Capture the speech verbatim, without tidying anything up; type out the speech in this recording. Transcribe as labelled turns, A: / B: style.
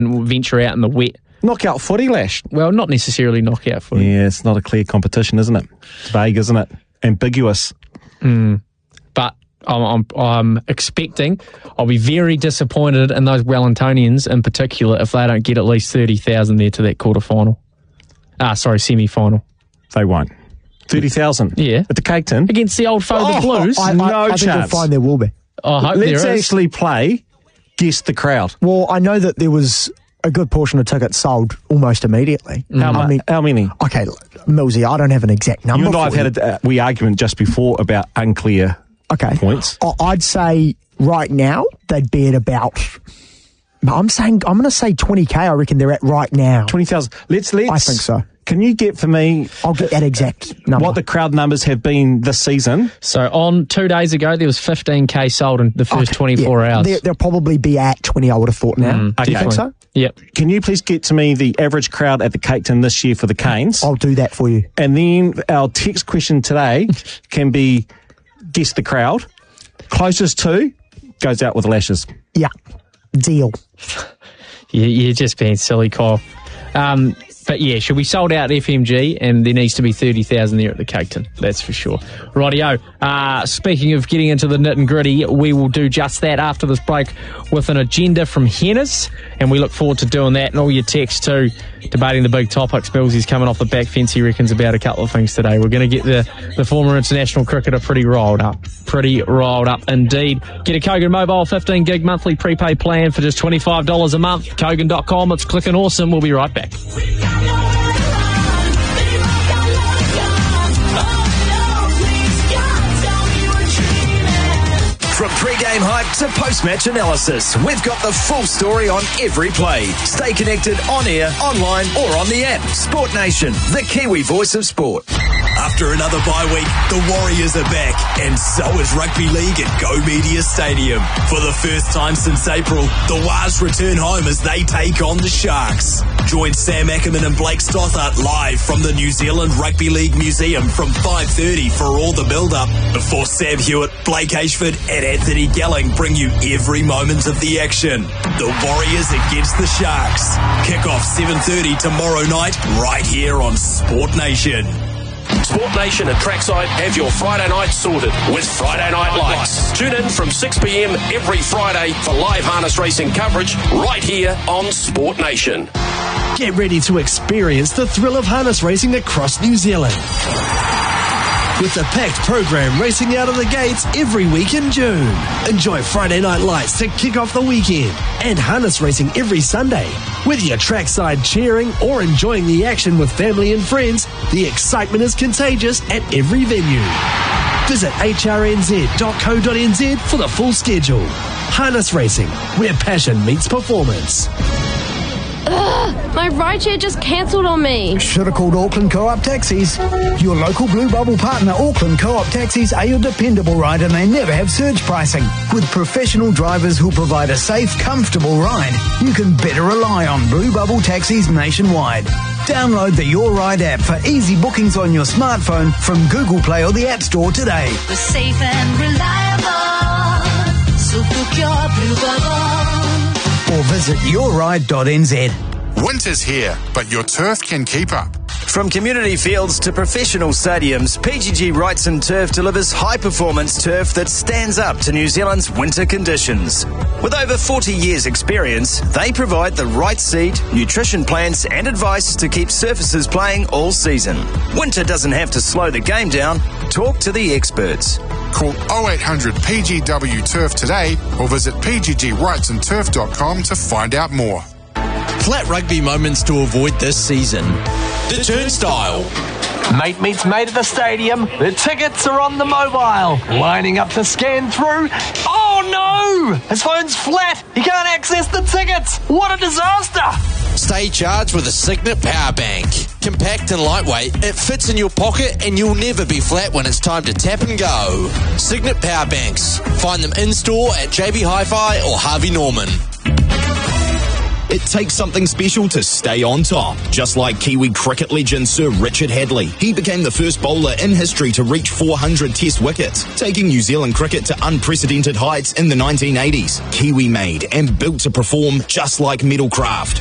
A: venture out in the wet.
B: Knockout footy, Lash.
A: Well, not necessarily knockout footy.
B: Yeah, it's not a clear competition, isn't it? It's vague, isn't it? Ambiguous.
A: Mm. But I'm, I'm, I'm expecting, I'll be very disappointed in those Wellingtonians in particular if they don't get at least thirty thousand there to that quarterfinal. Ah, sorry, semi-final.
B: They won't. thirty thousand?
A: Yeah.
B: At the Cake Tin?
A: Against the old foe, the
B: Oh,
A: Blues?
B: I-
C: No
B: I
C: think you'll
B: chance.
C: find there will be.
A: I hope
B: Let's
A: there is.
B: actually play Guess the Crowd.
C: Well, I know that there was a good portion of tickets sold almost immediately.
B: How,
C: I
B: mu-
C: mean,
B: how many?
C: okay, Millsy, I don't have an exact number.
B: You and I have
C: for
B: had a uh, wee argument just before about unclear
C: okay.
B: points.
C: I- I'd say right now they'd be at about. I'm saying I'm going to say twenty K. I reckon they're at right now.
B: twenty thousand. Let's, let's.
C: I think so.
B: Can you get for me
C: I'll get that exact number.
B: what the crowd numbers have been this season?
A: So on two days ago, there was fifteen K sold in the first
C: Okay,
A: twenty-four
C: yeah.
A: hours.
C: They, they'll probably be at twenty, I would have thought now.
A: Mm,
C: Do you think
A: definitely.
C: so?
A: Yep.
B: Can you please get to me the average crowd at the Cake Tin this year for the Canes?
C: I'll do that for you.
B: And then our text question today can be Guess the Crowd. Closest to goes out with Lashes.
C: Yeah. Deal.
A: You, you're just being silly, Kyle. Um, but yeah, should we sold out F M G and there needs to be thirty thousand there at the Cake Tin. That's for sure. Rightio. Uh, speaking of getting into the nit and gritty, we will do just that after this break with an agenda from Hennes, and we look forward to doing that. And all your texts too, debating the big topics. Billsy's coming off the back fence, he reckons, about a couple of things today. We're going to get the, the former international cricketer pretty riled up. Pretty riled up indeed. Get a Kogan Mobile fifteen gig monthly prepaid plan for just twenty-five dollars a month. Kogan dot com. It's clicking awesome. We'll be right back.
D: From pre-game hype to post-match analysis, we've got the full story on every play. Stay connected on air, online or on the app. Sport Nation, the Kiwi voice of sport. After another bye week, the Warriors are back, and so is Rugby League at Go Media Stadium. For the first time since April, the Wars return home as they take on the Sharks. Join Sam Ackerman and Blake Stothart live from the New Zealand Rugby League Museum from five thirty for all the build-up, before Sam Hewitt, Blake Ashford and Anthony Gelling bring you every moment of the action. The Warriors against the Sharks. Kick-off seven thirty tomorrow night, right here on Sport Nation.
E: Sport Nation and Trackside have your Friday night sorted with Friday Night Lights. Tune in from six p.m. every Friday for live harness racing coverage right here on Sport Nation.
F: Get ready to experience the thrill of harness racing across New Zealand. With a packed program racing out of the gates every week in June. Enjoy Friday Night Lights to kick off the weekend and harness racing every Sunday. Whether you're trackside cheering or enjoying the action with family and friends, the excitement is contagious at every venue. Visit h r n z dot co dot n z for the full schedule. Harness racing, where passion meets performance.
G: Ugh, my rideshare just cancelled on me.
C: Should have called Auckland Co-op Taxis. Your local Blue Bubble partner, Auckland Co-op Taxis, are your dependable ride, and they never have surge pricing. With professional drivers who'll provide a safe, comfortable ride, you can better rely on Blue Bubble Taxis nationwide. Download the Your Ride app for easy bookings on your smartphone from Google Play or the App Store today.
H: We're safe and reliable, so book your Blue Bubble.
C: Or visit your ride dot n z.
I: Winter's here, but your turf can keep up.
D: From community fields to professional stadiums, P G G Wrightson Turf delivers high-performance turf that stands up to New Zealand's winter conditions. With over forty years' experience, they provide the right seed, nutrition plans and advice to keep surfaces playing all season. Winter doesn't have to slow the game down. Talk to the experts.
I: Call oh eight hundred P G W Turf today or visit p g g wrightson turf dot com to find out more.
J: Flat rugby moments to avoid this season. The Turnstile.
K: Mate meets mate at the stadium. The tickets are on the mobile. Lining up to scan through. Oh no! His phone's flat. He can't access the tickets. What a disaster!
J: Stay charged with a Signet Power Bank. Compact and lightweight, it fits in your pocket and you'll never be flat when it's time to tap and go. Signet Power Banks. Find them in-store at J B Hi-Fi or Harvey Norman.
L: It takes something special to stay on top. Just like Kiwi cricket legend Sir Richard Hadley. He became the first bowler in history to reach four hundred test wickets, taking New Zealand cricket to unprecedented heights in the nineteen eighties. Kiwi made and built to perform just like Metalcraft.